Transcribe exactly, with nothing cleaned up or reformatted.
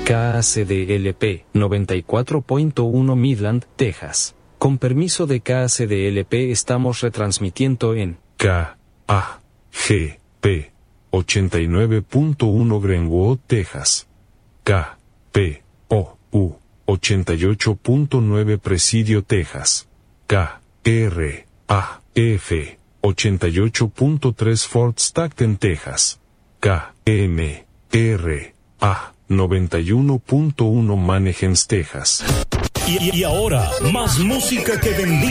K A C D L P noventa y cuatro punto uno Midland, Texas. Con permiso de K A C D L P estamos retransmitiendo en K A G P ochenta y nueve punto uno Greenwood, Texas. K P O U ochenta y ocho punto nueve Presidio, Texas. K R A F ochenta y ocho punto tres Fort Stockton, Texas. K M R A noventa y uno punto uno Manahems, Texas. Y, y ahora, más música que bendice